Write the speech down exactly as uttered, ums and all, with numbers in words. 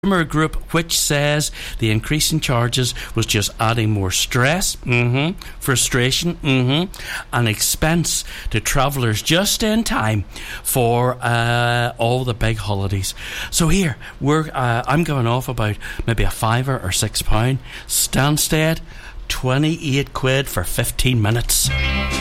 consumer group which says the increase in charges was just adding more stress, mm-hmm, frustration, mm-hmm, and expense to travellers just in time for uh, all the big holidays. So here, we're uh, I'm going off about maybe a fiver or six pound. Stansted, twenty-eight quid for fifteen minutes.